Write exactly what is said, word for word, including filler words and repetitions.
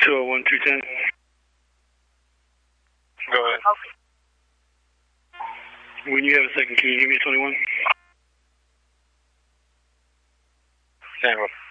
two oh one, two ten. Go ahead. When you have a second, can you give me a twenty-one? Stand by.